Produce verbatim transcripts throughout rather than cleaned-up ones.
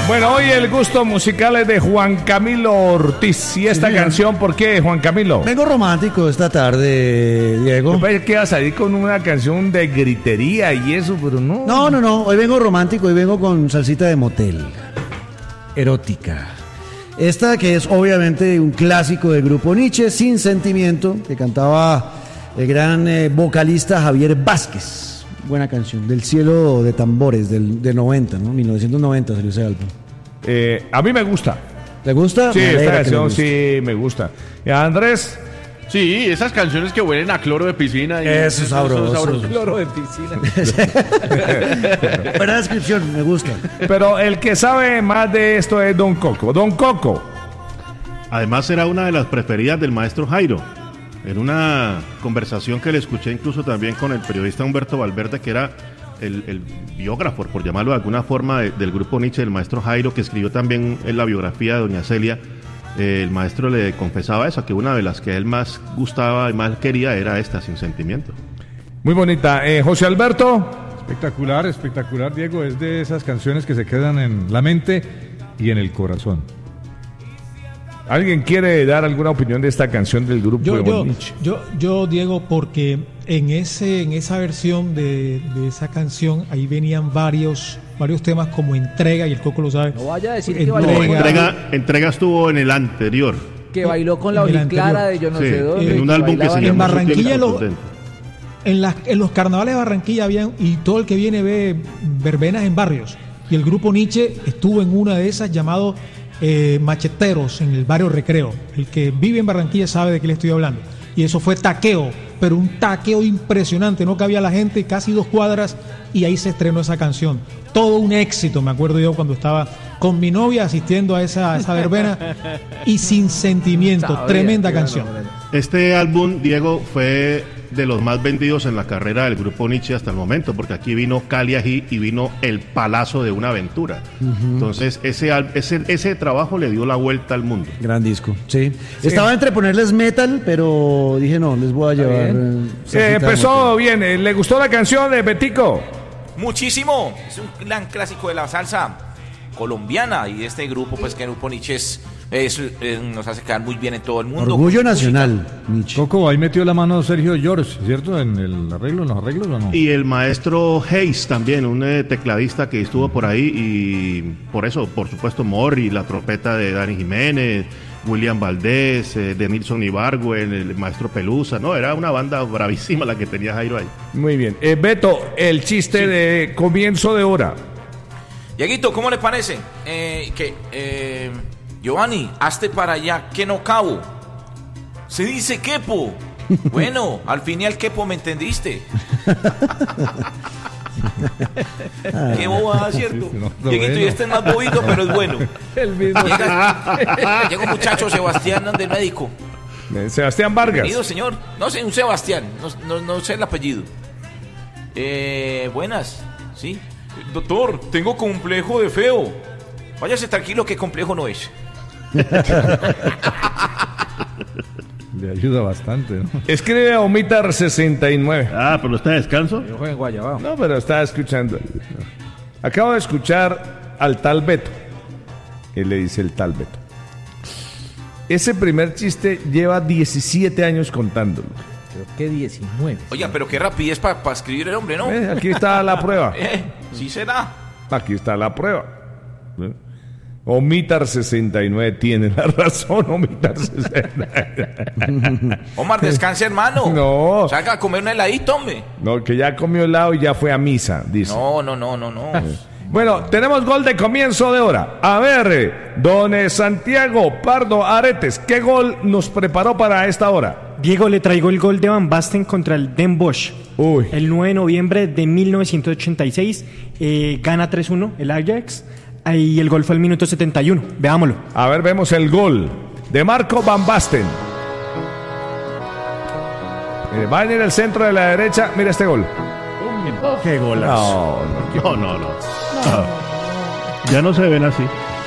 Bueno, hoy el gusto musical es de Juan Camilo Ortiz. ¿Y esta sí, canción por qué, Juan Camilo? Vengo romántico esta tarde, Diego. Yo pensé que ibas a salir con una canción de gritería y eso, pero no. No, no, no. Hoy vengo romántico, hoy vengo con salsita de motel. Erótica. Esta que es obviamente un clásico del grupo Nietzsche, Sin Sentimiento, que cantaba el gran eh, vocalista Javier Vázquez. Buena canción, del cielo de tambores, del, de noventa, ¿no? mil novecientos noventa salió ese álbum. Eh, a mí me gusta. ¿Te gusta? Sí, esta canción sí me gusta. ¿Y Andrés? Sí, esas canciones que huelen a cloro de piscina. Y eso es sabroso. sabroso. Cloro de piscina. Buena descripción, me gusta. Pero el que sabe más de esto es Don Coco. Don Coco. Además era una de las preferidas del maestro Jairo. En una conversación que le escuché incluso también con el periodista Humberto Valverde, que era el, el biógrafo, por llamarlo de alguna forma, de, del grupo Nietzsche, del maestro Jairo, que escribió también en la biografía de doña Celia. Eh, el maestro le confesaba eso, que una de las que él más gustaba y más quería era esta, Sin Sentimiento. Muy bonita. Eh, José Alberto. Espectacular, espectacular, Diego. Es de esas canciones que se quedan en la mente y en el corazón. ¿Alguien quiere dar alguna opinión de esta canción del grupo yo, de yo, Nietzsche? Yo, yo, Diego, porque en ese, en esa versión de, de esa canción, ahí venían varios, varios temas como Entrega, y el Coco lo sabe. No vaya a decir Entrega, que No, bailó entrega, entrega estuvo en el anterior. que bailó con la Oriclara de yo no Sí, sé dónde. en un que álbum que se bailaban llama en Barranquilla, Sutil y lo- Contundente. En, las, en los carnavales de Barranquilla habían, y todo el que viene ve verbenas en barrios. Y el grupo Nietzsche estuvo en una de esas llamado eh, Macheteros, en el barrio Recreo. El que vive en Barranquilla sabe de qué le estoy hablando. Y eso fue taqueo, pero un taqueo impresionante. No cabía la gente, casi dos cuadras, y ahí se estrenó esa canción. Todo un éxito, me acuerdo yo cuando estaba con mi novia asistiendo a esa, a esa verbena, y Sin Sentimiento, Sabía, tremenda tío, canción. no, no, no. Este álbum, Diego, fue de los más vendidos en la carrera del grupo Nietzsche hasta el momento, porque aquí vino Cali Ají y vino El Palazo de una Aventura. Uh-huh. Entonces, ese, ese, ese trabajo le dio la vuelta al mundo. Gran disco, sí. sí. Estaba entre ponerles metal, pero dije no, les voy a llevar... Eh, eh, empezó bien. Eh, ¿Le gustó la canción de Betico? Muchísimo. Es un gran clásico de la salsa colombiana y de este grupo, pues que el grupo Nietzsche es, es, es, nos hace quedar muy bien en todo el mundo. Orgullo nacional, Nietzsche. Coco, ahí metió la mano Sergio George, ¿cierto? En el arreglo, en los arreglos, ¿o no? Y el maestro Hayes también, un eh, tecladista que estuvo por ahí, y por eso, por supuesto, Morri, la trompeta de Dani Jiménez, William Valdés, eh, de Nilson Ibargüen, el maestro Pelusa, no, era una banda bravísima la que tenía Jairo ahí. Muy bien. Eh, Beto, el chiste sí. de comienzo de hora. Dieguito, ¿cómo le parece? Eh, que, eh, Giovanni, hazte para allá, que no cabo. Se dice quepo. Bueno, al fin y al quepo me entendiste. Qué bobada, ¿cierto? Sí, no, no, Dieguito, bueno. y este es más bobito, pero es bueno. El mismo. Llega, llega un muchacho, Sebastián, del médico. Eh, Sebastián Vargas. Bienvenido, señor. No sé, un Sebastián, no, no, no sé el apellido. Eh, buenas, sí. Doctor, tengo complejo de feo. Váyase tranquilo que complejo no es. Le ayuda bastante, ¿no? Escribe a Omitar sesenta y nueve. Ah, pero está de descanso. Yo juego en Guayabao. No, pero estaba escuchando. Acabo de escuchar al tal Beto. Él le dice el tal Beto. Ese primer chiste lleva diecisiete años contándolo. Creo que diecinueve. Oiga, pero qué rapidez para pa escribir el hombre, ¿no? Eh, aquí está la prueba. Eh, sí será. Aquí está la prueba. ¿Eh? Omitar sesenta y nueve tiene la razón. Omitar sesenta y nueve. Omar, descanse, hermano. No. Salga a comer un heladito, hombre. No, que ya comió helado y ya fue a misa, dice. No, no, no, no, no. Bueno, tenemos gol de comienzo de hora. A ver, don Santiago Pardo Aretes, ¿qué gol nos preparó para esta hora? Diego, le traigo el gol de Van Basten contra el Den Bosch. Uy. El nueve de noviembre de mil novecientos ochenta y seis, eh, gana tres uno el Ajax, y el gol fue al minuto setenta y uno. Veámoslo. A ver, vemos el gol de Marco Van Basten. Eh, va en el centro de la derecha, mira este gol. Qué golazo. No, no, no. no. no. Ya no se ven así.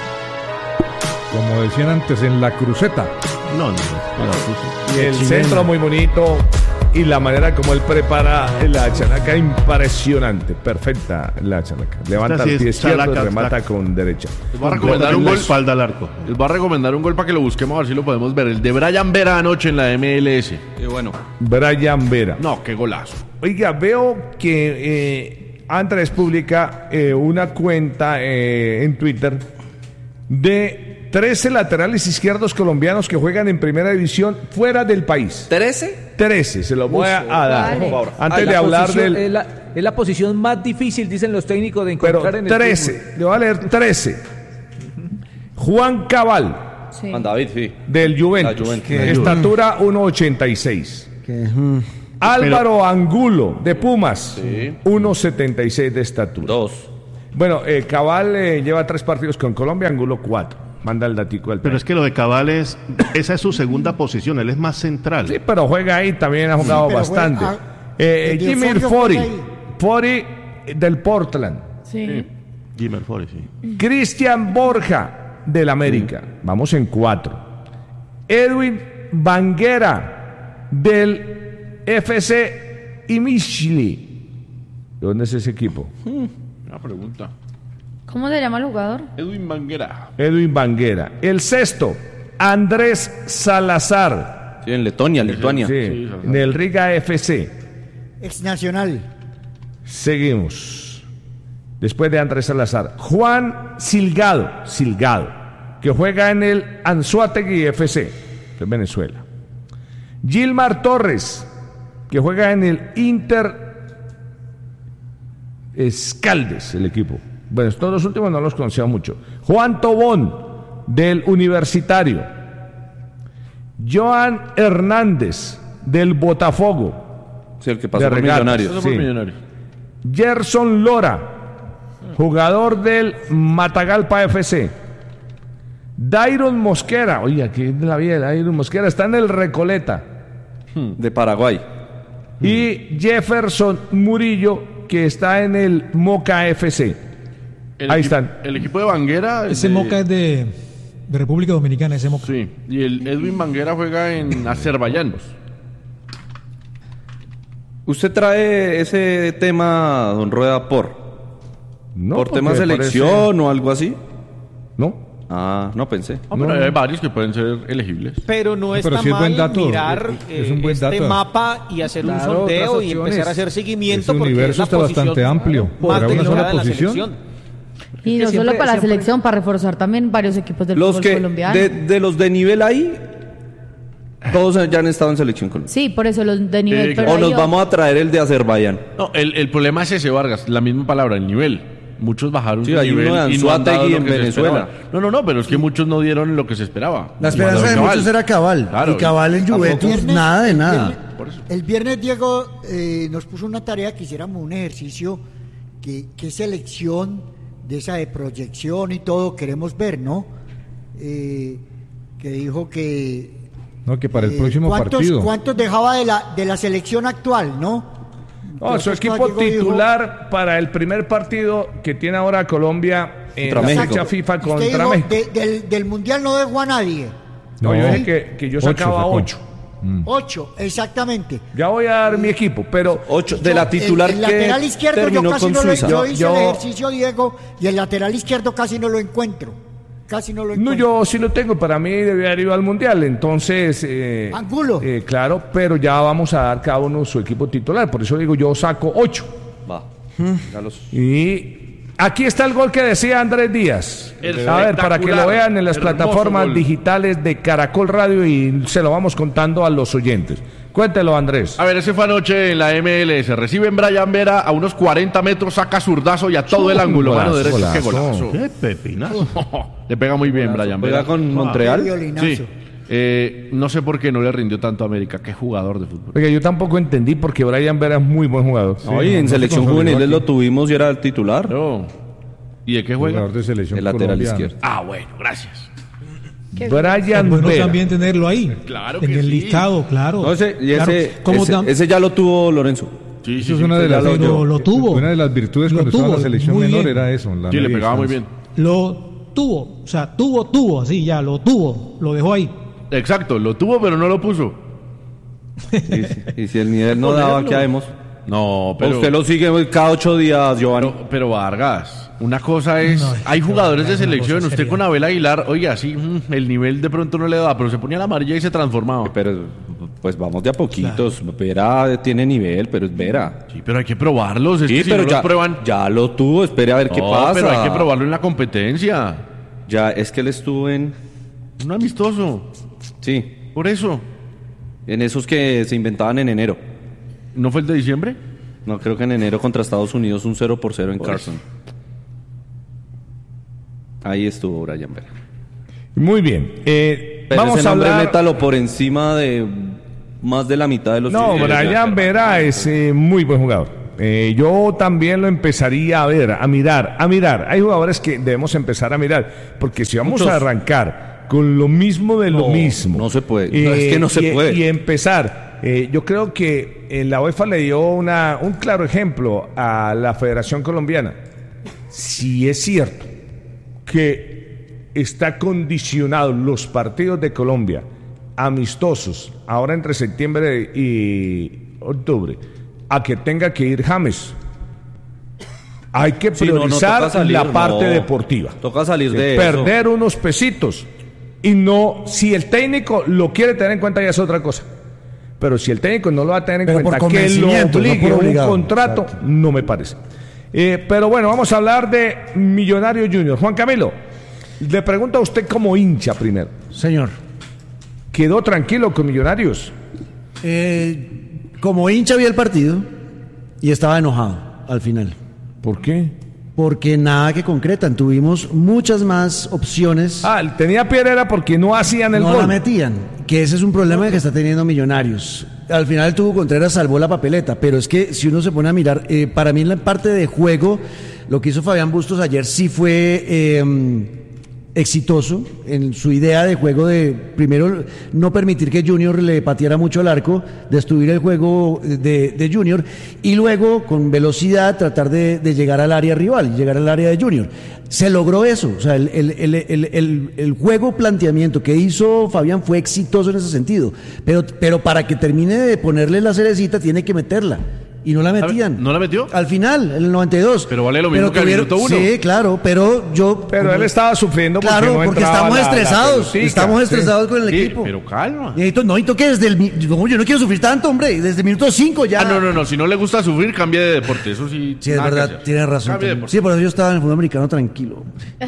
Como decían antes, en la cruceta. No, no, no. Y el centro muy bonito. y la manera como él prepara la chalaca, impresionante, perfecta la chalaca. Levanta Esta sí el pie es izquierdo, chalaca, remata chalaca. con derecha. Les voy a recomendar un La gol. espalda al arco. Les voy a recomendar un gol para que lo busquemos a ver si lo podemos ver. El de Brian Vera anoche en la M L S. Y bueno, Brian Vera. No, qué golazo. Oiga, veo que eh, Andrés publica eh, una cuenta eh, en Twitter de trece laterales izquierdos colombianos que juegan en primera división fuera del país. ¿trece? trece, se lo voy a, a dar. Vale. Antes Ay, de la hablar posición- del... Es la, es la posición más difícil, dicen los técnicos, de Pero encontrar en el trece, fútbol. le voy a leer trece. Juan Cabal, Sí. Juan David, sí. del Juventus. La Juventus. Que estatura uno ochenta y seis. Que, mm, Álvaro Angulo, de Pumas, Sí. uno setenta y seis de estatura. Dos. Bueno, eh, Cabal eh, lleva tres partidos con Colombia, Angulo cuatro. Manda el datico del Pero es que lo de Cabal es, esa es su segunda posición, él es más central. Sí, pero juega ahí, también ha jugado pero bastante. juega- Eh, el de Jimmy Osorio Fori, juega ahí. Fori del Portland. Sí. Jimmer Forey, sí. Cristian Borja del América. Vamos en cuatro. Edwin Banguera del F C Imishli. ¿De dónde es ese equipo? Una pregunta. ¿Cómo se llama el jugador? Edwin Banguera. Edwin Banguera. El sexto, Andrés Salazar. Sí, en Letonia, Lituania. Sí, del Riga F C. Ex nacional. Seguimos. Después de Andrés Salazar, Juan Silgado, Silgado, que juega en el Anzoátegui F C de Venezuela. Gilmar Torres, que juega en el Inter Escaldes, el equipo. Bueno, estos dos últimos no los conocía mucho. Juan Tobón, del Universitario. Joan Hernández, del Botafogo. Sí, el que pasó de por regatas, Millonarios. Eso fue sí. millonario. Gerson Lora, jugador del Matagalpa F C. Dairon Mosquera, oye, aquí es de la vida, Dairon Mosquera está en el Recoleta. De Paraguay. Y Jefferson Murillo, que está en el Moca F C. El Ahí equi- están. El equipo de Banguera. el Ese de- Moca es de, de República Dominicana, ese Moca. Sí. Y el Edwin Banguera juega en Azerbaiyán. ¿Usted trae ese tema, don Rueda, por? No, ¿Por porque tema me selección o algo así? No. Ah, no pensé. Ah, pero hay varios que pueden ser elegibles. No, Pero no está pero sí es mal buen dato, mirar es- es eh, un buen este dato. mapa y hacer un Claro, sondeo otras y opciones. empezar a hacer seguimiento. Ese porque universo es la está posición bastante amplio. más Para una sola ignorada en la posición. selección. Y que no siempre- solo para la siempre- selección, para reforzar también varios equipos del Los fútbol que, colombiano. de, de los de nivel ahí, todos ya han estado en selección colombiana. Sí, por eso los de nivel. Eh, pero O hay nos otros- vamos a traer el de Azerbaiyán. No, el, el problema es ese, Vargas, la misma palabra, el nivel. Muchos bajaron Sí, su hay nivel uno de y no han dado Anzoátegui lo en que se Venezuela. esperaba. No, no, no, pero es que muchos no dieron lo que se esperaba. La esperanza de Cabal. muchos era Cabal. Claro. Y Cabal en ¿A Juventus, poco? nada de el nada. viernes- Por eso. El viernes Diego eh, nos puso una tarea que hiciéramos un ejercicio que, que selección de esa de proyección y todo queremos ver, ¿no? Eh, que dijo que No, que para el eh, próximo ¿cuántos, partido. ¿cuántos dejaba de la de la selección actual, no? No, su Entonces, equipo Diego dijo- titular para el primer partido que tiene ahora Colombia en Contra la México. fecha FIFA Usted contra dijo, México. de- del, del mundial no dejó a nadie. No, yo No. dije que, que yo Ocho sacaba sacó. ocho. Ocho, exactamente. Ya voy a dar mi equipo, pero Ocho, de Yo, la titular el, el que lateral izquierdo yo terminó casi con no lo Suiza. yo Yo- hice yo- el ejercicio, Diego, y el lateral izquierdo casi no lo encuentro. Casi no lo no, encuentro. yo sí lo tengo. Para mí debe haber ido al mundial. Entonces, eh, Angulo. eh, claro, pero ya vamos a dar cada uno su equipo titular. Por eso digo, yo saco ocho. Va. Ya los- Y aquí está el gol que decía Andrés Díaz. A ver, para que lo Espectacular. vean en las Hermoso plataformas gol. digitales de Caracol Radio y se lo vamos contando a los oyentes. Cuéntelo, Andrés. A ver, ese fue anoche en la M L S. Reciben Brian Vera a unos cuarenta metros, saca zurdazo y a todo el ángulo. Golazo, Mano derecha, qué golazo. golazo. ¡Qué pepinazo! Le pega muy bien Brian Juega Vera. con Montreal. Violinazo. Sí. Eh, no sé por qué no le rindió tanto a América. Qué jugador de fútbol. Oiga, yo tampoco entendí porque Brian Vera es muy buen jugador. Oye, en no se selección consolidó juvenil aquí. lo tuvimos y era el titular. No. ¿Y de qué juega? Jugador de selección El lateral colombiana. izquierdo. Ah, bueno, gracias. Brian Bueno Vera. también tenerlo ahí. Claro en que el sí. listado, claro. No, ese, y Claro, ese, como ese, tam- ese ya lo tuvo Lorenzo. Sí, sí, Eso es sí. una de las, Pero lo tuvo. Una de las virtudes Lo cuando estaba en la tuvo, selección muy menor bien. era eso. la Sí, le media pegaba muy distancia. bien. Lo tuvo. O sea, tuvo, tuvo, así ya, lo tuvo. Lo dejó ahí. Exacto, lo tuvo pero no lo puso. Sí, sí. Y si el nivel no daba, ¿qué haremos? No, pero... Usted lo sigue cada ocho días, Giovanni. Pero, pero Vargas, una cosa es... No, hay no, jugadores no, de es una selección, cosa usted seria. con Abel Aguilar, oiga, sí, mm, el nivel de pronto no le da, pero se ponía la amarilla y se transformaba. Pero pues vamos de a poquitos. Vera tiene nivel, pero es Vera. Sí, pero hay que probarlos, es Sí, que si pero no ya, los prueban... ya lo tuvo, espere a ver qué No, pasa. pero hay que probarlo en la competencia. Ya, es que él estuvo en... Un amistoso, Sí, por eso. en esos que se inventaban en enero. ¿No fue el de diciembre? No, creo que en enero contra Estados Unidos un cero por cero en Por Carson. Ahí estuvo Brian Vera. Muy bien. Eh, Pero vamos ese a nombre hablar... métalo por encima de más de la mitad de los... No, jugadores. Brian Vera es eh, muy buen jugador. Eh, yo también lo empezaría a ver, a mirar, a mirar. Hay jugadores que debemos empezar a mirar, porque si vamos Muchos. a arrancar con lo mismo de lo No, mismo, no se puede. No, es que no se y, puede. y empezar, eh, yo creo que eh, la UEFA le dio una, un claro ejemplo a la Federación Colombiana. Si es cierto que está condicionado los partidos de Colombia amistosos ahora entre septiembre y octubre a que tenga que ir James, hay que Sí, no, no, priorizar toca salir, la parte no. deportiva, Toca salir de perder unos pesitos, y no, si el técnico lo quiere tener en cuenta ya es otra cosa, pero si el técnico no lo va a tener en Pero por cuenta, que lo convencimiento, no obligue por a un obligado. contrato, Exacto. no me parece. Eh, pero bueno, vamos a hablar de Millonario Junior. Juan Camilo, le pregunto a usted como hincha primero. Señor. ¿Quedó tranquilo con Millonarios? Eh, como hincha vi el partido y estaba enojado al final. ¿Por qué? Porque nada que concretan. Tuvimos muchas más opciones. Ah, tenía piedra era porque no hacían el no gol. la metían. Que ese es un problema que está teniendo Millonarios. Al final tuvo Contreras, salvó la papeleta. Pero es que si uno se pone a mirar, eh, para mí en la parte de juego, lo que hizo Fabián Bustos ayer sí fue... Eh, exitoso en su idea de juego de primero no permitir que Junior le pateara mucho al arco, destruir el juego de, de Junior y luego con velocidad tratar de, de llegar al área rival, llegar al área de Junior. Se logró eso, o sea, el, el, el, el, el, el juego planteamiento que hizo Fabián fue exitoso en ese sentido, pero, pero para que termine de ponerle la cerecita tiene que meterla. Y no la metían. ¿No la metió? Al final, en el noventa y dos. Pero vale lo mismo que el minuto uno. Sí, claro, pero yo... Pero como- él estaba sufriendo porque Claro, no porque entraba estamos la- la estresados. pelotica. estamos estresados Sí. con el Sí, equipo. pero calma. Y necesito, no, necesito que desde el... mi- no, yo no quiero sufrir tanto, hombre. Desde el minuto cinco ya... Ah, no, no, no. Si no le gusta sufrir, cambie de deporte. Eso sí. Sí, es nada que verdad, hacer. tienes razón. Cambie de también. deporte. Sí, por eso yo estaba en el fútbol americano tranquilo.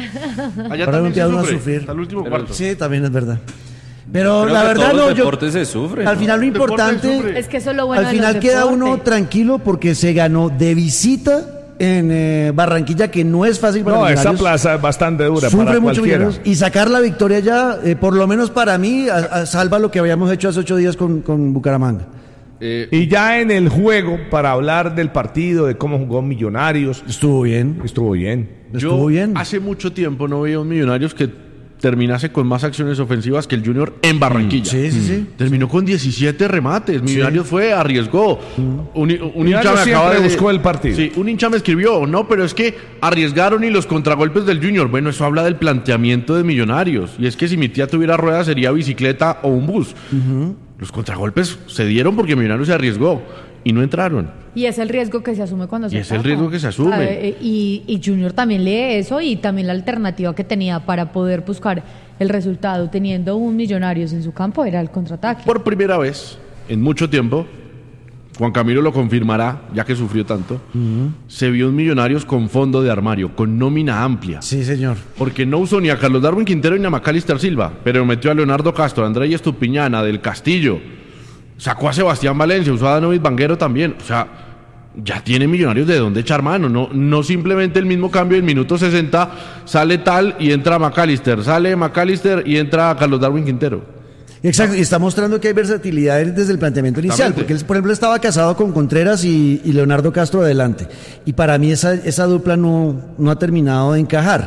Allá Ahora también empieza se uno a sufre. sufrir. Hasta el último Pero- cuarto. Sí, también es verdad. Pero Creo la que verdad todos no, los yo... deportes se sufren, Al ¿no? final lo El deporte importante... sufre. Es que eso es lo bueno Al de los final queda uno deportes. tranquilo porque se ganó de visita en eh, Barranquilla, que no es fácil para No, esa Millonarios. plaza es bastante dura Sufre para mucho cualquiera. Millonarios, y sacar la victoria ya, eh, por lo menos para mí, a- a- salva lo que habíamos hecho hace ocho días con, con Bucaramanga. Eh, Y ya en el juego, para hablar del partido, de cómo jugó Millonarios, Estuvo bien, estuvo bien. estuvo yo bien. hace mucho tiempo no veía un Millonarios que terminase con más acciones ofensivas que el Junior en Barranquilla. Sí, sí, sí. Terminó con diecisiete remates. Millonarios fue, arriesgó. Un, un hincha Millonarios me siempre acaba de buscó el partido. Sí, un hincha me escribió, no, pero es que arriesgaron y los contragolpes del Junior. Bueno, eso habla del planteamiento de Millonarios. Y es que si mi tía tuviera ruedas sería bicicleta o un bus. Los contragolpes se dieron porque Millonarios se arriesgó y no entraron. Y es el riesgo que se asume cuando se Y es el ataca. riesgo que se asume. Ah, eh, Y, y Junior también lee eso y también la alternativa que tenía para poder buscar el resultado teniendo un Millonarios en su campo era el contraataque. Por primera vez en mucho tiempo, Juan Camilo lo confirmará, ya que sufrió tanto, se vio un Millonarios con fondo de armario, con nómina amplia. Sí, señor. Porque no usó ni a Carlos Darwin Quintero ni a Macalister Silva, pero metió a Leonardo Castro, a Andrés Estupiñana, del Castillo, sacó a Sebastián Valencia, usó a Danovis Vanguero también. O sea, ya tiene Millonarios de dónde echar mano, no, no simplemente el mismo cambio del minuto sesenta, sale tal y entra Macalister, sale Macalister y entra Carlos Darwin Quintero. Exacto, y está mostrando que hay versatilidad desde el planteamiento inicial, Exactamente. porque él, por ejemplo, estaba casado con Contreras y, y Leonardo Castro adelante. Y para mí esa, esa dupla no, no ha terminado de encajar.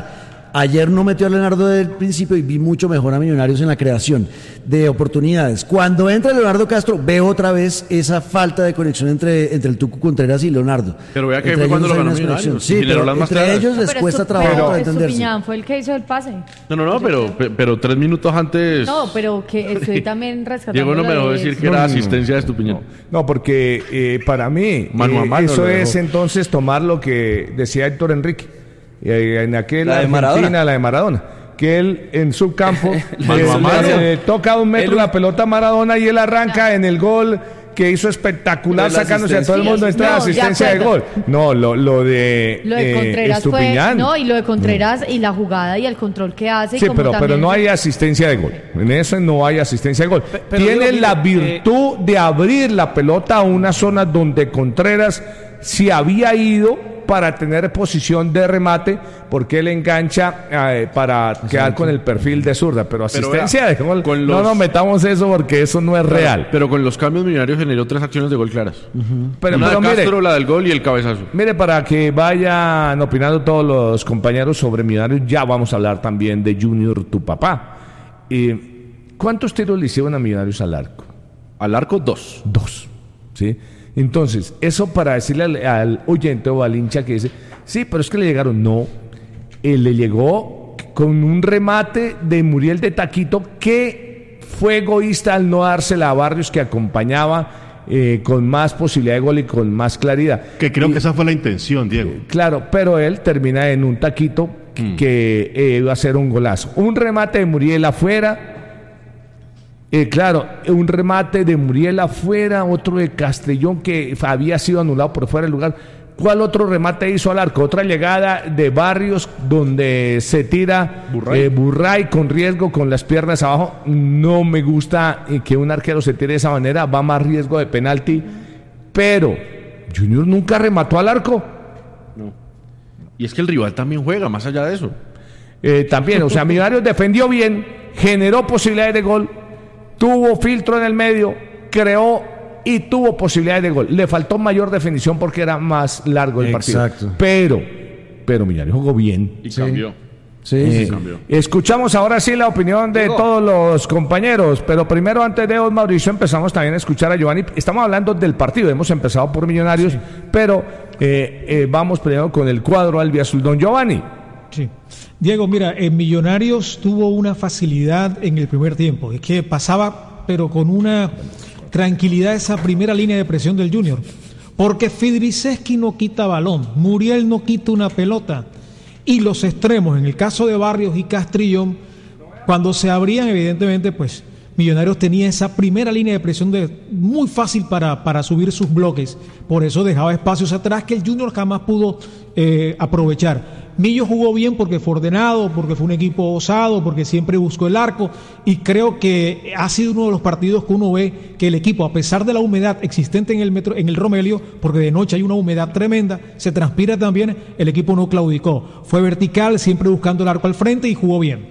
Ayer no metió a Leonardo del principio y vi mucho mejor a Millonarios en la creación de oportunidades. Cuando entra Leonardo Castro, veo otra vez esa falta de conexión entre, entre el Tucu Contreras y Leonardo. Pero vea que Entre fue cuando ellos lo hay ganó una Millonarios. conexión. Sí, Generó pero las más entre claras. ellos les Pero cuesta Estu- trabajo pero para entenderse. Estupiñán fue el que hizo el pase. No, no, no, pero, pe- pero tres minutos antes. No, pero que estoy también rescatando. Diego no me lo dejó de- decir que era asistencia de Estupiñán. No, porque eh, para mí Mano a eh, mano eso lo es dejó. entonces tomar lo que decía Héctor Enrique eh, en aquella La de Argentina, Maradona. la de Maradona, que él en su campo Mano a eh, mano. le toca a un metro Él- la pelota a Maradona y él arranca en el gol que hizo espectacular, Pero la sacándose a todo el asistencia. mundo esta No, de asistencia de gol. acuerdo. No, lo, lo de, Lo de eh, Contreras fue. Estupiñán. No, y lo de Contreras y la jugada y el control que hace. y Sí, como pero, pero también no se- hay asistencia de gol. En eso no hay asistencia de gol. pero Tiene digo, la mire, virtud de abrir la pelota a una zona donde Contreras se había ido para tener posición de remate, porque él engancha eh, para quedar con el perfil de zurda. Pero asistencia vea, de gol, con no los- nos metamos eso porque eso no es real. Pero con los cambios Millonarios generó tres acciones de gol claras. Pero, Una pero de mire, Castro, la del gol y el cabezazo. Mire, para que vayan opinando todos los compañeros sobre Millonarios, ya vamos a hablar también de Junior, tu papá. Eh, ¿Cuántos tiros le hicieron a Millonarios al arco? Al arco, dos. Dos. ¿Sí? Entonces, eso para decirle al, al oyente o al hincha que dice, sí, pero es que le llegaron. No, él le llegó con un remate de Muriel de Taquito que fue egoísta al no dársela a Barrios, que acompañaba eh, con más posibilidad de gol y con más claridad. Que creo Y- que esa fue la intención, Diego. Claro, pero él termina en un taquito que eh, iba a ser un golazo. Un remate de Muriel afuera. Eh, claro, un remate de Muriel afuera, otro de Castellón que había sido anulado por fuera del lugar. ¿Cuál otro remate hizo al arco? Otra llegada de Barrios donde se tira Burray. eh, Burray con riesgo, con las piernas abajo. No me gusta eh, que un arquero se tire de esa manera, va más riesgo de penalti. Pero Junior nunca remató al arco. Y es que el rival también juega, más allá de eso. Eh, también, o sea, Millonarios defendió bien, generó posibilidades de gol, tuvo filtro en el medio, creó y tuvo posibilidades de gol. Le faltó mayor definición porque era más largo el partido. Exacto. Pero, pero Millonarios jugó bien. Y cambió. Sí, Eh, sí. cambió. escuchamos ahora sí la opinión de Diego. todos los compañeros, pero primero antes de Os Mauricio empezamos también a escuchar a Giovanni. Estamos hablando del partido, hemos empezado por Millonarios, pero eh, eh, vamos primero con el cuadro albiazul. Don Giovanni. Sí. Diego, mira, en Millonarios tuvo una facilidad en el primer tiempo. Es que pasaba, pero con una tranquilidad, esa primera línea de presión del Junior. Porque Fidriceski no quita balón, Muriel no quita una pelota. Y los extremos, en el caso de Barrios y Castrillón, cuando se abrían, evidentemente, pues Millonarios tenía esa primera línea de presión de, muy fácil para, para subir sus bloques. Por eso dejaba espacios atrás que el Junior jamás pudo eh, aprovechar. Millo jugó bien porque fue ordenado, porque fue un equipo osado, porque siempre buscó el arco. Y creo que ha sido uno de los partidos que uno ve que el equipo, a pesar de la humedad existente en el, metro, en el Romelio, porque de noche hay una humedad tremenda, se transpira también, el equipo no claudicó. Fue vertical, siempre buscando el arco al frente y jugó bien.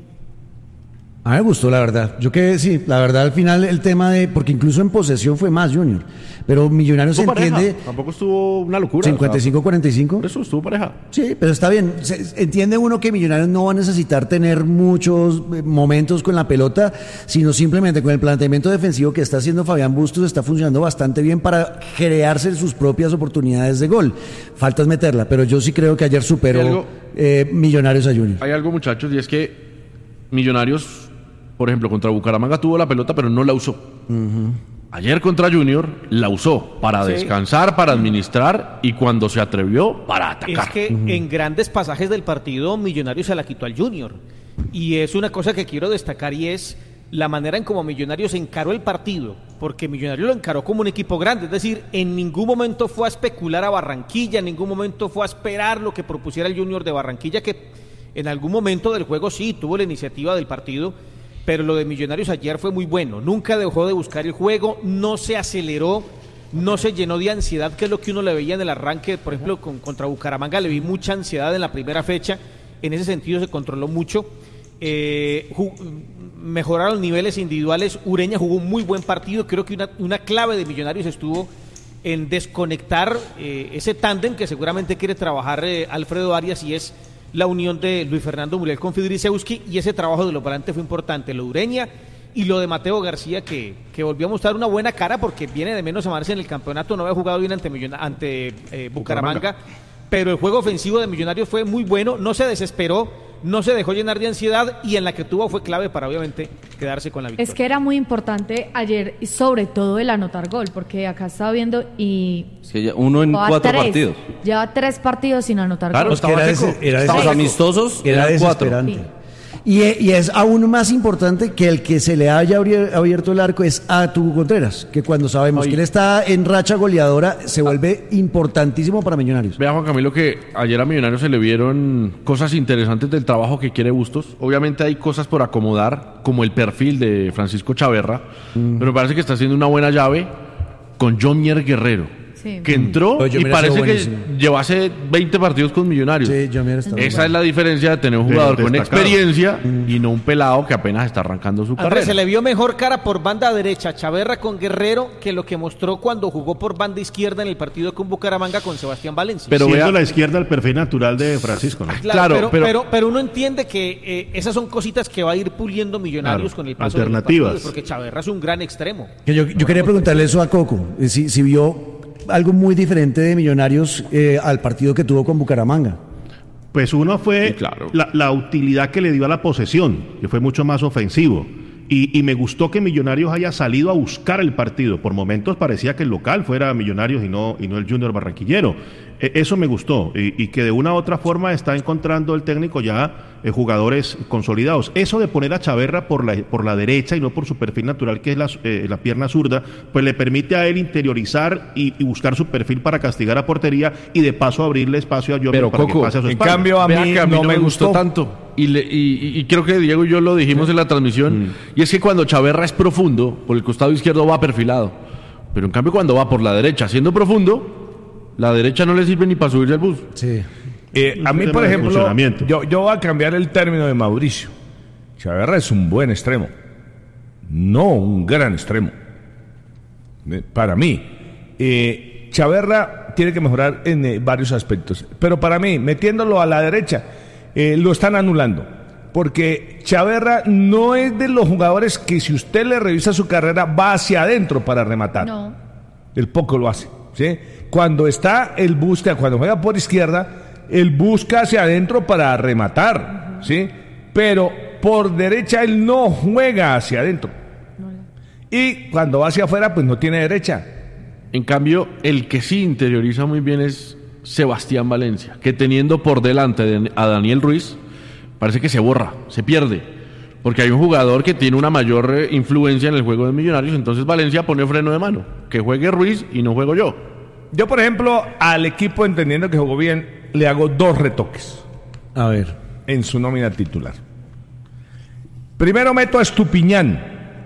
A mí me gustó, la verdad. Yo que sí, la verdad, al final el tema de. Porque incluso en posesión fue más Junior. Pero Millonarios se Estuvo pareja. entiende. Tampoco estuvo una locura. cincuenta y cinco cuarenta y cinco. Por eso estuvo pareja. Sí, pero está bien. Se- entiende uno que Millonarios no va a necesitar tener muchos eh, momentos con la pelota, sino simplemente con el planteamiento defensivo que está haciendo Fabián Bustos, está funcionando bastante bien para crearse sus propias oportunidades de gol. Falta es meterla, pero yo sí creo que ayer ¿Hay superó algo? eh, Millonarios a Junior. Hay algo, muchachos, y es que Millonarios, por ejemplo, contra Bucaramanga tuvo la pelota, pero no la usó. Ayer contra Junior la usó para Sí. descansar, para administrar y cuando se atrevió, para atacar. Es que en grandes pasajes del partido Millonarios se la quitó al Junior. Y es una cosa que quiero destacar y es la manera en cómo Millonarios encaró el partido. Porque Millonarios lo encaró como un equipo grande. Es decir, en ningún momento fue a especular a Barranquilla, en ningún momento fue a esperar lo que propusiera el Junior de Barranquilla, que en algún momento del juego sí tuvo la iniciativa del partido. Pero lo de Millonarios ayer fue muy bueno. Nunca dejó de buscar el juego, no se aceleró, no se llenó de ansiedad, que es lo que uno le veía en el arranque. Por ejemplo, con, contra Bucaramanga le vi mucha ansiedad en la primera fecha. En ese sentido se controló mucho. Eh, ju- mejoraron niveles individuales. Ureña jugó un muy buen partido. Creo que una, una clave de Millonarios estuvo en desconectar eh, ese tándem que seguramente quiere trabajar eh, Alfredo Arias, y es la unión de Luis Fernando Muriel con Fidrisewski, y ese trabajo de los volantes fue importante, lo de Ureña y lo de Mateo García, que, que volvió a mostrar una buena cara porque viene de menos a más en el campeonato, no había jugado bien ante, Millona- ante eh, Bucaramanga, Bucaramanga, pero el juego ofensivo de Millonarios fue muy bueno, no se desesperó, no se dejó llenar de ansiedad, y en la que tuvo fue clave para obviamente quedarse con la victoria. Es que era muy importante ayer, y sobre todo el anotar gol, porque acá estaba viendo y... Sí, uno en lleva cuatro tres, partidos. Lleva tres partidos sin anotar Claro, gol. estaba Era seco. ese- era Estamos ese- amistosos, Era eran cuatro. desesperante. Y, y es aún más importante que el que se le haya abri- abierto el arco es a Tugu Contreras, que cuando sabemos Ay. que él está en racha goleadora, se vuelve importantísimo para Millonarios. Vea, Juan Camilo, que ayer a Millonarios se le vieron cosas interesantes del trabajo que quiere Bustos. Obviamente hay cosas por acomodar, como el perfil de Francisco Chaverra, Mm. pero me parece que está haciendo una buena llave con Jomier Guerrero, Sí. que entró Pero y Jomier ha parece sido que buenísimo. llevase veinte partidos con Millonarios. Sí, Jomier está Esa muy es la diferencia de tener un De jugador los con destacados. experiencia y no un pelado que apenas está arrancando su Andrés, carrera. se le vio mejor cara por banda derecha Chaverra con Guerrero que lo que mostró cuando jugó por banda izquierda en el partido con Bucaramanga con Sebastián Valencia. Pero Siendo vea- la izquierda el perfil natural de Francisco, ¿no? Claro, Claro, pero, pero- pero, pero uno entiende que eh, esas son cositas que va a ir puliendo Millonarios Claro, con el paso de los alternativas. partidos, porque Chaverra es un gran extremo. Que Yo, yo quería preguntarle eso a Coco, eh, si, si vio algo muy diferente de Millonarios eh, al partido que tuvo con Bucaramanga. Pues uno fue Sí, claro. la, la utilidad que le dio a la posesión, que fue mucho más ofensivo. Y, y me gustó que Millonarios haya salido a buscar el partido. Por momentos parecía que el local fuera Millonarios y no, y no el Junior Barranquillero. E- eso me gustó. Y, y que de una u otra forma está encontrando el técnico ya eh, jugadores consolidados. Eso de poner a Chaverra por la, por la derecha y no por su perfil natural, que es la, eh, la pierna zurda, pues le permite a él interiorizar y, y buscar su perfil para castigar a portería y de paso abrirle espacio a Jovic Pero, para Coco, que pase a su en espalda. cambio, a Vea mí que a mí no me gustó. tanto. Y, le- y- y creo que Diego y yo lo dijimos en la transmisión. Y es que cuando Chaverra es profundo, por el costado izquierdo va perfilado. Pero en cambio, cuando va por la derecha, siendo profundo, la derecha no le sirve ni para subirse al bus. Sí. Eh, a Un mí, tema por de ejemplo, funcionamiento. yo, yo voy a cambiar el término de Mauricio. Chaverra es un buen extremo, no un gran extremo. Eh, Para mí, eh, Chaverra tiene que mejorar en eh, varios aspectos. Pero para mí, metiéndolo a la derecha, eh, lo están anulando. Porque Chaverra no es de los jugadores que, si usted le revisa su carrera, va hacia adentro para rematar. No. El poco lo hace, ¿sí? Cuando está, él busca, cuando juega por izquierda, él busca hacia adentro para rematar, ¿sí? Pero por derecha él no juega hacia adentro. Y cuando va hacia afuera, pues no tiene derecha. En cambio, el que sí interioriza muy bien es Sebastián Valencia, que teniendo por delante de- a Daniel Ruiz, parece que se borra, se pierde. Porque hay un jugador que tiene una mayor eh, influencia en el juego de Millonarios, entonces Valencia pone freno de mano. Que juegue Ruiz y no juego yo. Yo, por ejemplo, al equipo, entendiendo que jugó bien, le hago dos retoques A ver. en su nómina titular. Primero meto a Estupiñán,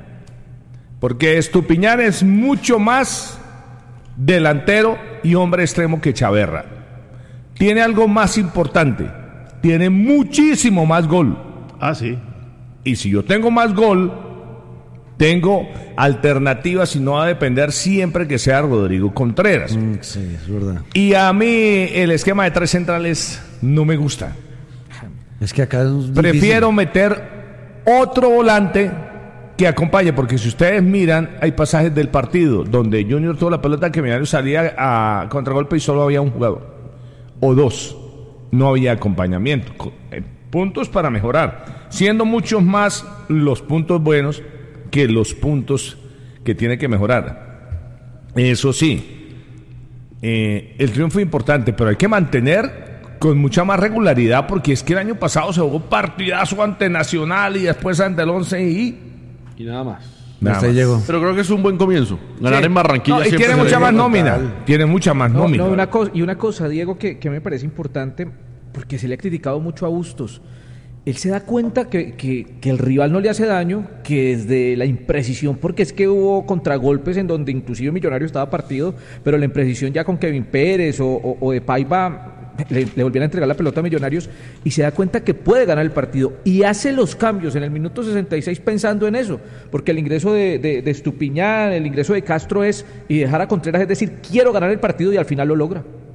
porque Estupiñán es mucho más delantero y hombre extremo que Chaverra. Tiene algo más importante, tiene muchísimo más gol. Ah, sí. Y si yo tengo más gol, tengo alternativas y no va a depender siempre que sea Rodrigo Contreras. Mm, sí, es verdad. Y a mí el esquema de tres centrales no me gusta. Es que acá es difícil. Prefiero meter otro volante que acompañe, porque si ustedes miran, hay pasajes del partido donde Junior tuvo la pelota, que Millonarios salía a contragolpe y solo había un jugador o dos, no había acompañamiento. Co- eh, puntos para mejorar, siendo muchos más los puntos buenos que los puntos que tiene que mejorar. Eso sí, eh, el triunfo es importante, pero hay que mantener con mucha más regularidad, porque es que el año pasado se jugó partidazo ante Nacional y después ante el Once y Y nada más. nada Hasta ahí más. llegó. Pero creo que es un buen comienzo. Ganar Sí. en Barranquilla No, y siempre tiene se mucha ve. más nómina. Total. Tiene mucha más No, nómina. no, una cosa, y una cosa, Diego, que, que me parece importante, porque se le ha criticado mucho a Bustos. Él se da cuenta que, que, que el rival no le hace daño, que desde la imprecisión, porque es que hubo contragolpes en donde inclusive Millonario estaba partido, pero la imprecisión ya con Kevin Pérez o, o, o de Paiva le, le volvían a entregar la pelota a Millonarios, y se da cuenta que puede ganar el partido y hace los cambios en el minuto sesenta y seis pensando en eso, porque el ingreso de, de, de Estupiñán, el ingreso de Castro es y dejar a Contreras, es decir, quiero ganar el partido, y al final lo logra.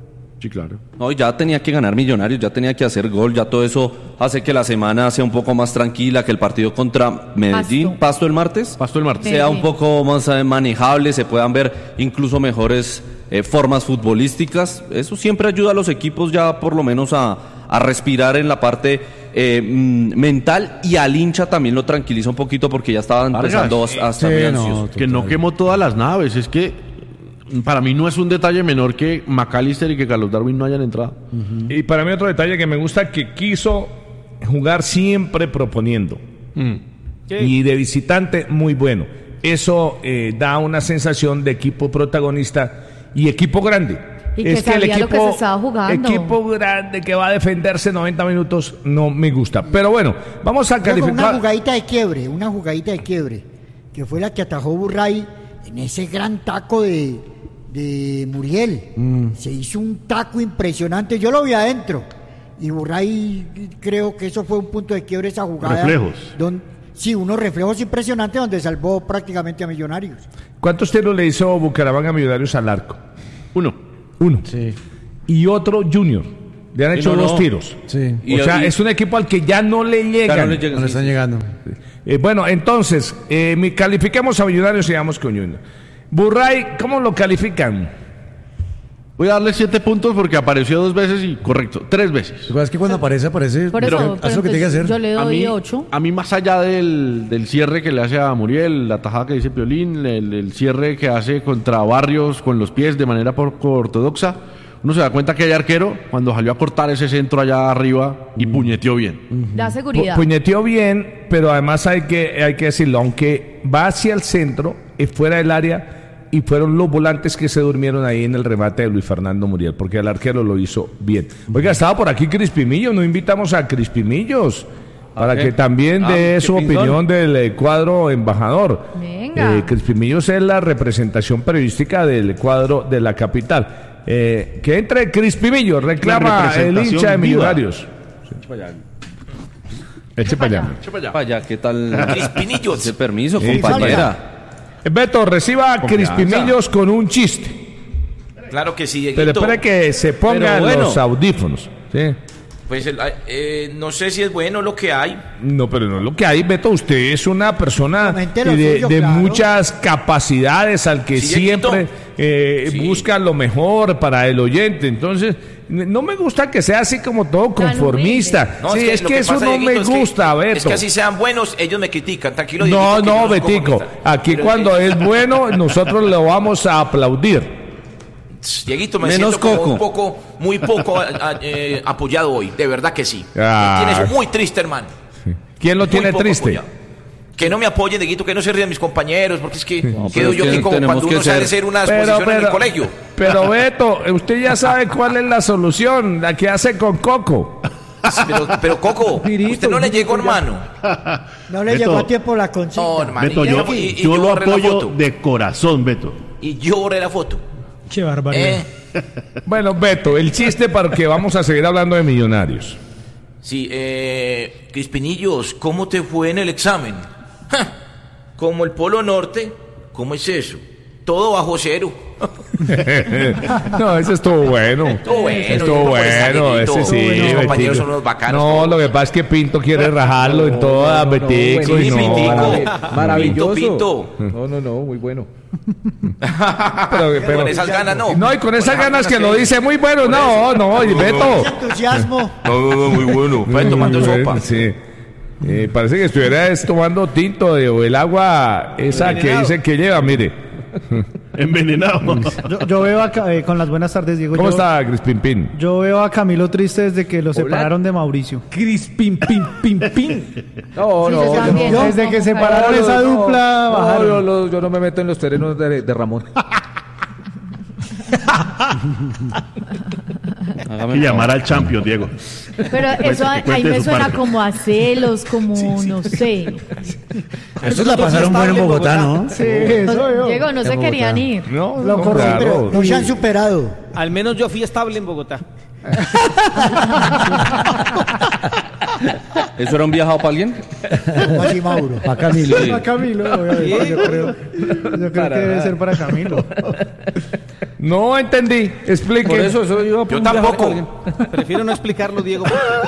Sí, claro. No, y ya tenía que ganar Millonarios, ya tenía que hacer gol, ya todo eso hace que la semana sea un poco más tranquila, que el partido contra Medellín, Pasto, Pasto el martes, Pasto el martes, sea un poco más eh, manejable, se puedan ver incluso mejores eh, formas futbolísticas. Eso siempre ayuda a los equipos ya por lo menos a, a respirar en la parte eh, mental, y al hincha también lo tranquiliza un poquito porque ya estaban Vargas, empezando a, a estar sí, muy no, ansiosos. que no quemó todas las naves, es que para mí no es un detalle menor que McAllister y que Carlos Darwin no hayan entrado. Uh-huh. Y para mí otro detalle que me gusta, que quiso jugar siempre proponiendo. Mm. Y de visitante muy bueno. Eso eh, da una sensación de equipo protagonista y equipo grande. Y que es que el sabía equipo, lo que se estaba jugando. Equipo grande que va a defenderse noventa minutos no me gusta. Pero bueno, vamos a Luego calificar. una jugadita de quiebre, una jugadita de quiebre, que fue la que atajó Burray en ese gran taco de, de Muriel. Mm. Se hizo un taco impresionante, yo lo vi adentro. Y Burray, creo que eso fue un punto de quiebre, esa jugada. Reflejos. Donde, sí, unos reflejos impresionantes donde salvó prácticamente a Millonarios. ¿Cuántos tiros le hizo Bucaramanga a Millonarios al arco? Uno. Uno. Sí. Y otro Junior. Le han hecho no, dos no. tiros. Sí. O y, sea, y, es un equipo al que ya no le llegan. Ya no le, llegan, no le están sí, llegando. Eh, bueno, entonces, eh, califiquemos a Millonarios y vamos con Junior. Burray, ¿cómo lo califican? Voy a darle siete puntos porque apareció dos veces y correcto, tres veces. Es que cuando aparece, aparece. Por eso, pero, haz lo que tiene que hacer. Yo le doy a mí, ocho. A mí, más allá del, del cierre que le hace a Muriel, la tajada que dice Piolín, el, el cierre que hace contra Barrios con los pies de manera poco ortodoxa, uno se da cuenta que hay arquero cuando salió a cortar ese centro allá arriba y puñeteó bien. Da seguridad. Pu- puñeteó bien, pero además hay que, hay que decirlo, aunque va hacia el centro, es fuera del área, y fueron los volantes que se durmieron ahí en el remate de Luis Fernando Muriel, porque el arquero lo hizo bien. Oiga, estaba por aquí Crispimillo, no invitamos a Crispimillos para que también dé su opinión del eh, cuadro embajador. Venga. Eh, Crispimillos es la representación periodística del cuadro de la capital. Eh, que entre Crispimillo, reclama el hincha de Millonarios. Eche para allá. Eche para allá, ¿qué tal? Crispinillos. Ese permiso, Sí, compañera. Beto, reciba a Crispimillos con un chiste. Claro que sí, Dieguito. Pero espera que se pongan bueno. los audífonos. ¿Sí? Pues el- eh, no sé si es bueno lo que hay. No, pero no es lo que hay, Beto. Usted es una persona Comente lo de, suyo, de claro. muchas capacidades, al que Sí, siempre Dieguito. eh, Sí. busca lo mejor para el oyente. Entonces, n- no me gusta que sea así como todo conformista. No, sí, es que, lo eso pasa, no Dieguito, me es que- gusta, Beto. Es que así sean buenos, ellos me critican. Tranquilo, No, Dieguito, que no, yo soy Betico. comunista. Aquí Pero, cuando eh, es bueno, nosotros lo vamos a aplaudir. Dieguito, me Menos siento como Coco. un poco, muy poco a- a- eh, apoyado hoy. De verdad que sí. Ah. Me tienes muy triste, hermano. ¿Quién lo Muy tiene poco triste? apoyado. Que no me apoyen, Dieguito, que no se rían mis compañeros, porque es que No, pero quedo es yo que aquí como tenemos cuando que uno sale a ser- hacer una Pero, exposición en el pero- colegio. Pero Beto, usted ya sabe cuál es la solución, la que hace con Coco. Pero, pero Coco, Pirito, usted no le pirito, llegó, hermano. No le Beto. llegó a tiempo la consigna. No, hermano. Beto, y yo, y- y yo lo borré la apoyo foto. de corazón, Beto. Y yo borré la foto. Qué barbaridad. Eh, Bueno, Beto, el chiste para que vamos a seguir hablando de Millonarios. sí, eh, Crispinillos, ¿cómo te fue en el examen? Ja, como el Polo Norte, ¿cómo es eso? Todo bajo cero. No, ese estuvo bueno. Estuvo bueno, Estuvo yo no por estar bueno, Dieguito. ese sí. Los compañeros Betico. son unos bacanos, No, todos. lo que pasa es que Pinto quiere rajarlo en todas, Betico, y sí, no. Pintico. Maravilloso. Pinto, No, no, no, muy bueno. Pero- pero- con esas ganas no. No, y con esas ganas que lo dice muy bueno. No, no, y Beto. Entusiasmo. No, no, no, muy bueno. Fue tomando Muy sopa. bueno, sí. Eh, parece que estuviera es tomando tinto de, o el agua esa que dice que lleva, mire. Envenenado. Yo, yo veo acá, eh, con las buenas tardes, Diego. ¿Cómo yo, está, Crispin? Yo veo a Camilo triste desde que lo separaron de Mauricio. Crispin, pin, pin, pin. No, Sí, no, se yo están no. viendo. Desde que No, separaron No, esa no, dupla, no, bajaron. yo, lo- yo no me meto en los terrenos de, de Ramón. Hay que llamar al champion, Diego. Pero eso que ahí cuente me su suena parte. como a celos, como no sé. Estos la pasaron bueno en Bogotá, ¿no? Sí, eso yo. Diego, no se En querían Bogotá. ir. No, Lo no, corrompieron. claro. No se han superado. Al menos yo fui estable en Bogotá. ¿Eso era un viajado para alguien? ¿Cómo así, Mauro? Para Camilo. Para Camilo, obviamente, yo creo. Yo creo que debe ser para Camilo. No entendí, explique. Por eso, eso iba a Yo tampoco. Prefiero no explicarlo, Diego.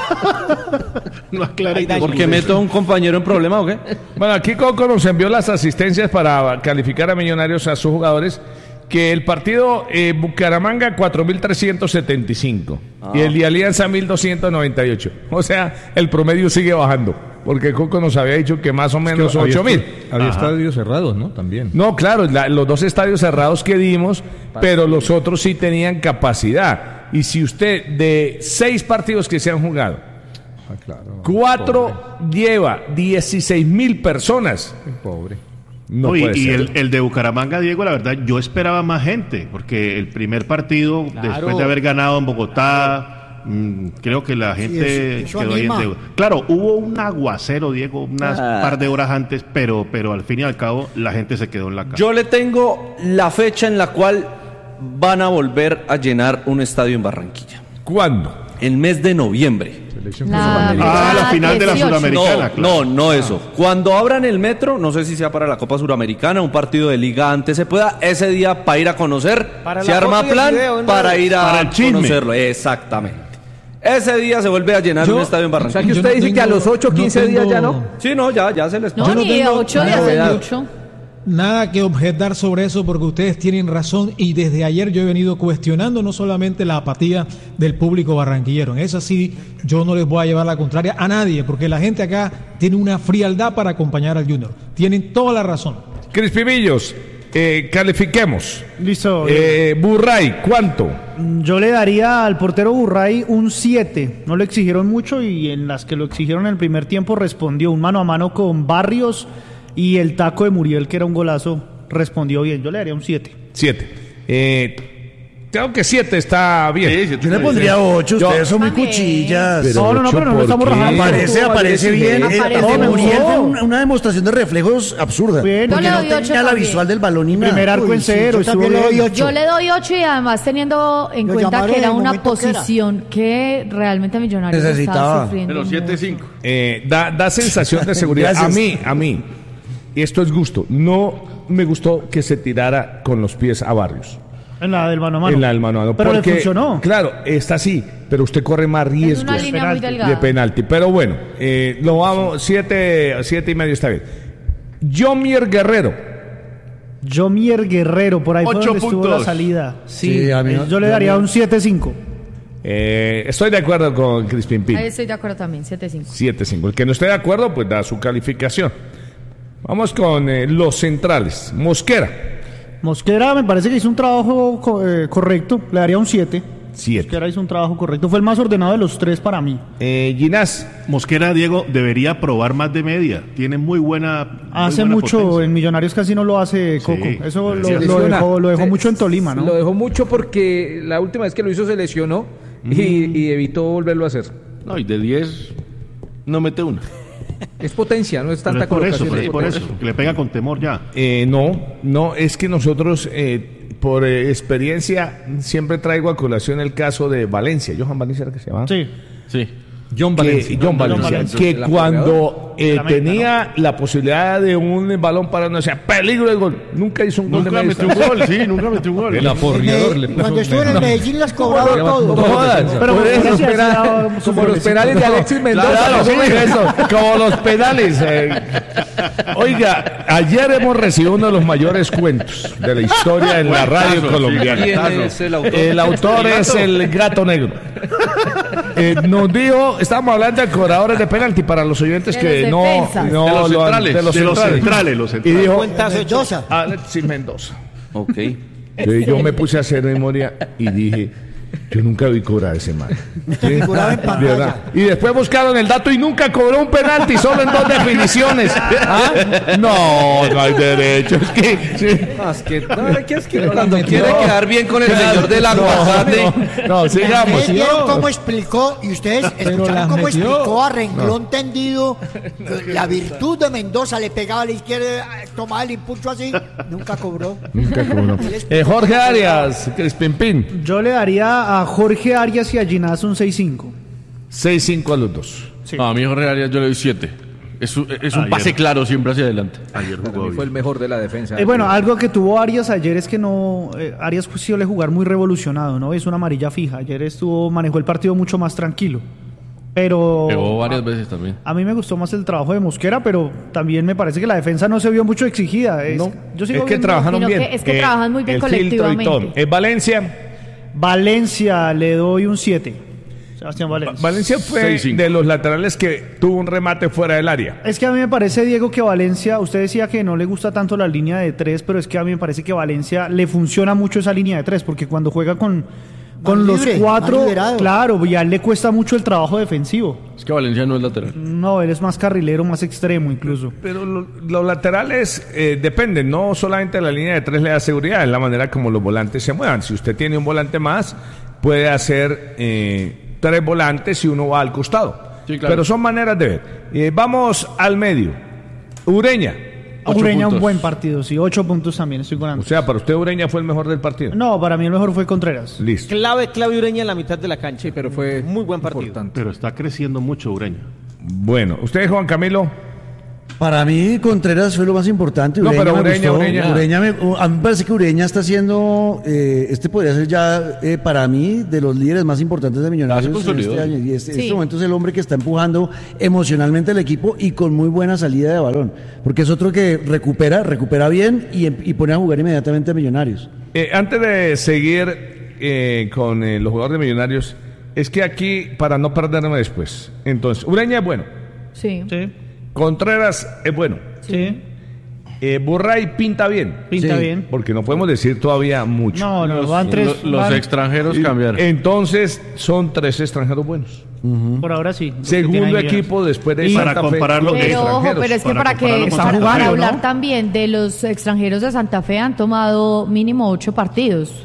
No aclare. ¿Porque meto a un compañero en problema o qué? Bueno, aquí Coco nos envió las asistencias para calificar a Millonarios a sus jugadores. Que el partido eh, Bucaramanga cuatro mil trescientos setenta y cinco ah. y el de Alianza mil doscientos noventa y ocho. O sea, el promedio sigue bajando. Porque Coco nos había dicho que más o menos es que ocho mil. Había estadios cerrados, ¿no? También. No, claro, la, los dos estadios cerrados que dimos, pero los otros sí tenían capacidad. Y si usted, de seis partidos que se han jugado, ah, claro, cuatro pobre. Lleva dieciséis mil personas. Qué pobre. No no, y puede y ser. el, el de Bucaramanga, Diego, la verdad, yo esperaba más gente, porque el primer partido, Claro. después de haber ganado en Bogotá, mmm, creo que la gente eso- eso quedó ahí en anima. deuda. Claro, hubo un aguacero, Diego, unas Ah. par de horas antes, pero, pero al fin y al cabo la gente se quedó en la casa. Yo le tengo la fecha en la cual van a volver a llenar un estadio en Barranquilla. ¿Cuándo? El mes de noviembre. La, Ah, la final de la dieciocho. Sudamericana. No, no, no eso. Cuando abran el metro, no sé si sea para la Copa Suramericana, un partido de liga antes se pueda, ese día para ir a conocer, Para se la arma foto y el plan video, ¿no? para ir a Para el chisme. conocerlo. Exactamente. Ese día se vuelve a llenar Yo- un estadio en O Barranquilla. sea que Yo usted no dice que a tengo- los ocho, no quince días ya tengo- no. Sí, no, ya, ya se les No, Yo no ni tengo ocho nada días de- es mucho. Nada que objetar sobre eso porque ustedes tienen razón y desde ayer yo he venido cuestionando no solamente la apatía del público barranquillero. En esa sí yo no les voy a llevar la contraria a nadie porque la gente acá tiene una frialdad para acompañar al Junior. Tienen toda la razón. Crispimillos, eh, califiquemos. Listo. Eh, Burray, ¿cuánto? Yo le daría al portero Burray un siete. No le exigieron mucho y en las que lo exigieron en el primer tiempo respondió un mano a mano con Barrios y el taco de Muriel, que era un golazo, respondió bien. Yo le daría un siete. Siete. Eh, creo que siete está bien. Yo le pondría ocho, Yo- ustedes son muy También. cuchillas. Pero No, no, no, ocho, pero no ¿por estamos qué? rajando. Aparece, aparece bien. Eh, Aparece no, bien. Muriel fue una, una demostración de reflejos absurda. Bien. Porque Yo le no doy ocho tenía la también. visual del balón y nada. Primer arco Uy, en sí, cero. yo también estuvo le doy bien. ocho. Yo le doy ocho y además teniendo en Lo cuenta llamaron que era en el una momento que era. posición que realmente Millonarios Necesitaba. estaba sufriendo. Pero siete mucho. cinco. Eh, da, da sensación de seguridad. Gracias. A mí, a mí, y esto es gusto, no me gustó que se tirara con los pies a Barrios. En la del mano a mano. En la del mano a mano. Pero porque, le funcionó. Claro, está así, pero usted corre más Es riesgos una línea muy penalti. delgada. de penalti. Pero bueno, eh, lo vamos, siete, siete y medio está bien. Jomier Guerrero. Jomier Guerrero, por ahí fue Ocho donde estuvo puntos. la salida. Sí, Sí, a mí eh, no- yo le a daría mí- un siete cinco. Eh, estoy de acuerdo con Crispin Pin. Ahí estoy de acuerdo también, siete cinco. siete cinco. El que no esté de acuerdo, pues da su calificación. Vamos con eh, los centrales. Mosquera, Mosquera me parece que hizo un trabajo co- eh, correcto, le daría un siete. siete. Mosquera hizo un trabajo correcto, fue el más ordenado de los tres para mí. Eh, Ginás, Mosquera, Diego, debería probar más de media. Tiene muy buena. muy Hace buena mucho, potencia. en Millonarios casi no lo hace Coco. Sí, Eso lo, se lo lesiona. dejó, lo dejó Se- mucho en Tolima, ¿no? Lo dejó mucho porque la última vez que lo hizo se lesionó y, y evitó volverlo a hacer. No, y de diez no mete una. Es potencia, no es Pero tanta es por eso, colocación. pero es es por potencia. eso, que le pega con temor ya. eh, no, no, es que nosotros, eh, por eh, experiencia, siempre traigo a colación el caso de Valencia. Johan Valencia era que se llama. Sí. Sí. John Valencia, John Valencia, Valencia. que ¿El cuando eh, De la América, tenía la posibilidad de un balón para no sea peligro de gol, nunca hizo un gol Nunca de metió un gol, sí, nunca metió un gol. El aporreador le puso Cuando un- estuvo en el no. Medellín las cobraba todo. No jodas, Pero por por eso, eso, espera. Como los penales de Alexis Mendoza. Claro, más o sí, menos. eso, como los penales. eh. Oiga, ayer hemos recibido uno de los mayores cuentos de la historia en la radio Cuentazo, colombiana. ¿Quién es el autor? El autor es el gato negro. Eh, nos dijo, estábamos hablando de cobradores de penalti para los oyentes De que los no, defensas. no De los lo han- centrales. de los De los centrales. centrales, los Y centrales. dijo Cuentazo Mendoza. Alexis Mendoza. Ok. Entonces yo me puse a hacer memoria y dije, yo nunca vi cobrar ese man. ¿Sí? Figuraba en De pantalla. verdad. Y después buscaron el dato y nunca cobró un penalti, solo en dos definiciones. ¿Ah? No, no hay derecho. Es que, sí. No, es que, no, es que, es que Pero cuando la quiere metió. quedar bien con el señor del aguacate. No, no, sigamos. Ustedes vieron cómo explicó, y ustedes Pero escucharon las cómo metió. explicó a renglón tendido que la virtud de Mendoza le pegaba a la izquierda, tomaba el impulso así, nunca cobró. Nunca cobró. Eh, Jorge Arias, Crispin Pin, Yo le daría a Jorge Arias y a Ginás un seis cinco. seis cinco a los dos. Sí. No, a mi Jorge Arias yo le doy siete. Es, un- es un Ayer. pase claro siempre hacia adelante. Ayer Para jugó mí bien. fue el mejor de la defensa. Eh, bueno, algo que tuvo Arias ayer es que no. eh, Arias suele jugar muy revolucionado, ¿no? Es una amarilla fija. Ayer estuvo, manejó el partido mucho más tranquilo. Pero. Pegó varias veces también. A mí me gustó más el trabajo de Mosquera, pero también me parece que la defensa no se vio mucho exigida. Es, No, yo sigo es que viendo- trabajaron Sino bien. que- es que trabajan muy bien el filtro y colectivamente. todo. ¿Es Valencia? Valencia le doy un siete. Sebastián Valencia. Valencia fue seis cinco. de los laterales que tuvo un remate fuera del área. Es que a mí me parece, Diego, que Valencia, usted decía que no le gusta tanto la línea de tres, pero es que a mí me parece que Valencia le funciona mucho esa línea de tres, porque cuando juega con, con Más los libre, más cuatro, liberado. claro, ya le cuesta mucho el trabajo defensivo. Es que Valencia no es lateral. No, él es más carrilero, más extremo incluso. Pero lo- los laterales eh, dependen, no solamente la línea de tres le da seguridad, es la manera como los volantes se muevan. Si usted tiene un volante más, puede hacer eh, tres volantes y uno va al costado. Sí, claro. Pero son maneras de ver. Eh, vamos al medio. Ureña. Ocho Ureña un puntos. buen partido, sí, ocho puntos también, estoy con O Andrés. sea, para usted Ureña fue el mejor del partido. No, para mí el mejor fue Contreras. Listo. Clave, clave Ureña en la mitad de la cancha. Sí, pero fue muy buen partido. importante. Pero está creciendo mucho Ureña. Bueno, usted, Juan Camilo. Para mí, Contreras fue lo más importante. No, Ureña pero me Ureña, gustó. Ureña. Ureña me- a mí me parece que Ureña está siendo, eh, este podría ser ya, eh, para mí, de los líderes más importantes de Millonarios Ya se en consolidó. este año. Y este, Sí. este momento es el hombre que está empujando emocionalmente al equipo y con muy buena salida de balón. Porque es otro que recupera, recupera bien y, em- y pone a jugar inmediatamente a Millonarios. Eh, antes de seguir eh, con eh, los jugadores de Millonarios, es que aquí, para no perderme después, entonces, Ureña es bueno, Sí. Sí, Contreras es bueno, sí, eh, Burray pinta bien, pinta Sí. bien. porque no podemos decir todavía mucho. No, no, Los, van tres. lo- los van- extranjeros Y- cambiaron. Entonces, son tres extranjeros buenos. Por ahora sí. los que Segundo tienen ahí equipo después de Y- Santa para Fe, compararlo los con Pero ojo, extranjeros. pero es que para para, compararlo que con para, Santa Fe. para ¿no? hablar también de los extranjeros de Santa Fe han tomado mínimo ocho partidos.